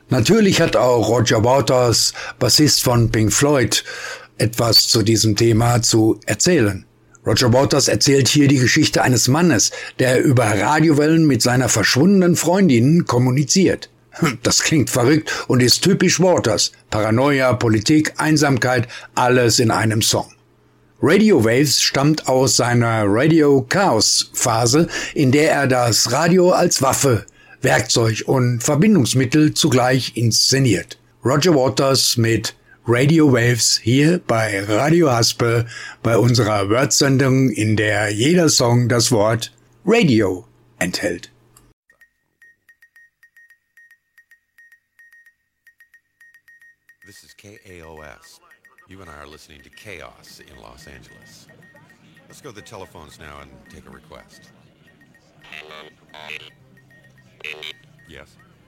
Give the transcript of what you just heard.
Natürlich hat auch Roger Waters, Bassist von Pink Floyd, etwas zu diesem Thema zu erzählen. Roger Waters erzählt hier die Geschichte eines Mannes, der über Radiowellen mit seiner verschwundenen Freundin kommuniziert. Das klingt verrückt und ist typisch Waters. Paranoia, Politik, Einsamkeit, alles in einem Song. Radio Waves stammt aus seiner Radio Chaos Phase, in der er das Radio als Waffe, Werkzeug und Verbindungsmittel zugleich inszeniert. Roger Waters mit Radio Waves hier bei Radio Haspel bei unserer Word-Sendung, in der jeder Song das Wort Radio enthält. This is KAOS. You and I are listening to Chaos in Los Angeles. Let's go to the telephones now and take a request. Yes.